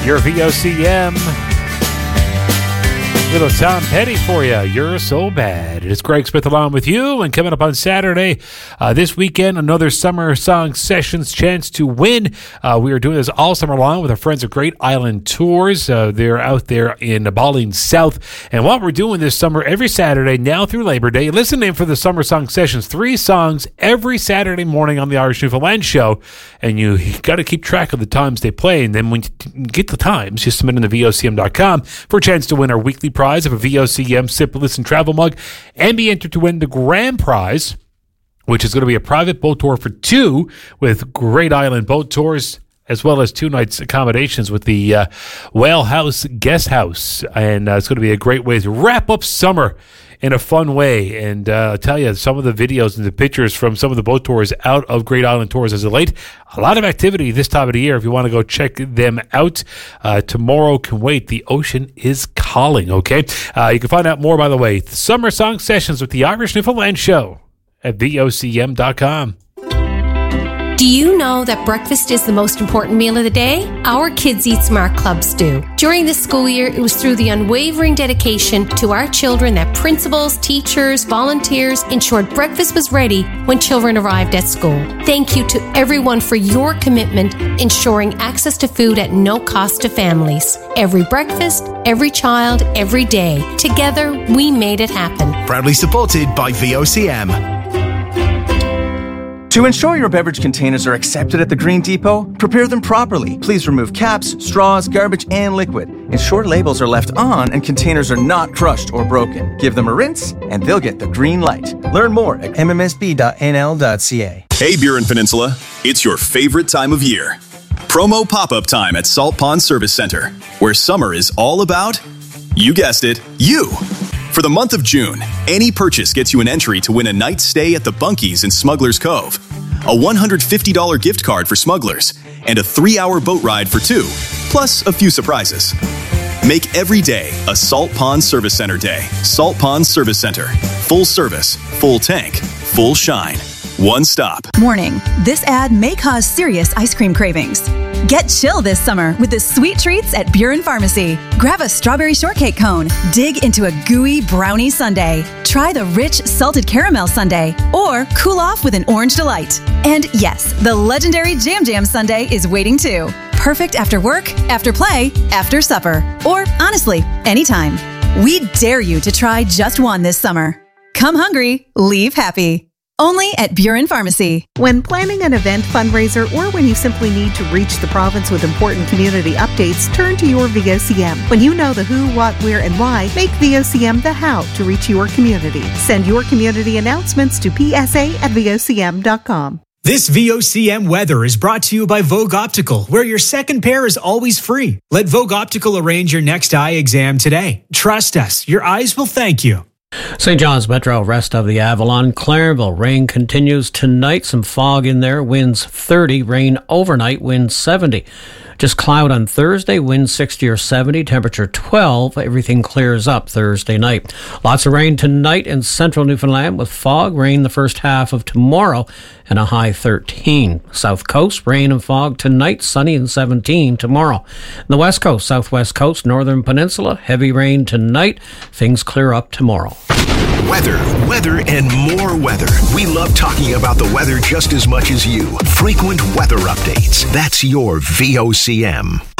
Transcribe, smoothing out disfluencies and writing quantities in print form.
Your VOCM. Little Tom Petty for you. You're so bad. It's Greg Smith along with you. And coming up on Saturday, this weekend, another Summer Song Sessions chance to win. We are doing this all summer long with our friends at Great Island Tours. They're out there in Balling South. And what we're doing this summer, every Saturday, now through Labor Day, listen in for the Summer Song Sessions. 3 songs every Saturday morning on the Irish Newfoundland Show. And you got to keep track of the times they play. And then when you get the times, just submit in the VOCM.com for a chance to win our weekly prize of a VOCM Sip, Listen, Travel mug, and be entered to win the grand prize, which is going to be a private boat tour for 2 with Great Island Boat Tours, as well as 2 nights accommodations with the Whale House Guest House. And it's going to be a great way to wrap up summer in a fun way. And I'll tell you, some of the videos and the pictures from some of the boat tours out of Great Island Tours as of late, a lot of activity this time of the year. If you want to go check them out, tomorrow can wait. The ocean is calling, okay? You can find out more, by the way, Summer Song Sessions with the Irish Newfoundland Show at VOCM.com. Do you know that breakfast is the most important meal of the day? Our Kids Eat Smart clubs do. During this school year, it was through the unwavering dedication to our children that principals, teachers, volunteers ensured breakfast was ready when children arrived at school. Thank you to everyone for your commitment ensuring access to food at no cost to families. Every breakfast, every child, every day. Together, we made it happen. Proudly supported by VOCM. To ensure your beverage containers are accepted at the Green Depot, prepare them properly. Please remove caps, straws, garbage, and liquid. Ensure labels are left on and containers are not crushed or broken. Give them a rinse and they'll get the green light. Learn more at mmsb.nl.ca. Hey, Burin Peninsula, it's your favorite time of year. Promo pop-up time at Salt Pond Service Center, where summer is all about, you guessed it, you. For the month of June, any purchase gets you an entry to win a night's stay at the Bunkies in Smuggler's Cove, a $150 gift card for Smugglers, and a 3-hour boat ride for 2, plus a few surprises. Make every day a Salt Pond Service Center day. Salt Pond Service Center. Full service, full tank, full shine. One stop. Warning, this ad may cause serious ice cream cravings. Get chill this summer with the sweet treats at Burin Pharmacy. Grab a strawberry shortcake cone, dig into a gooey brownie sundae, try the rich salted caramel sundae, or cool off with an orange delight. And yes, the legendary Jam Jam sundae is waiting too. Perfect after work, after play, after supper, or honestly, anytime. We dare you to try just one this summer. Come hungry, leave happy. Only at Burin Pharmacy. When planning an event, fundraiser, or when you simply need to reach the province with important community updates, turn to your VOCM. When you know the who, what, where, and why, make VOCM the how to reach your community. Send your community announcements to psa@vocm.com. This VOCM weather is brought to you by Vogue Optical, where your second pair is always free. Let Vogue Optical arrange your next eye exam today. Trust us, your eyes will thank you. St. John's Metro, rest of the Avalon. Clarenville, rain continues tonight. Some fog in there, winds 30. Rain overnight, winds 70. Just cloud on Thursday, winds 60 or 70. Temperature 12. Everything clears up Thursday night. Lots of rain tonight in central Newfoundland with fog. Rain the first half of tomorrow and a high 13. South Coast, rain and fog tonight. Sunny and 17 tomorrow. The West Coast, Southwest Coast, Northern Peninsula, heavy rain tonight. Things clear up tomorrow. Weather, and more weather. We love talking about the weather just as much as you. Frequent weather updates. That's your VOCM.